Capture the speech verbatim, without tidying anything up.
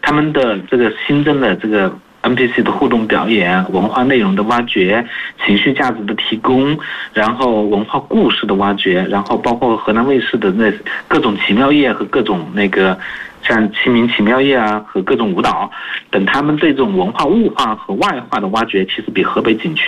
他们的这个新增的这个 N P C 的互动表演、文化内容的挖掘、情绪价值的提供，然后文化故事的挖掘，然后包括河南卫视的那各种奇妙夜和各种那个像清明奇妙夜啊和各种舞蹈等，他们对这种文化物化和外化的挖掘，其实比河北景区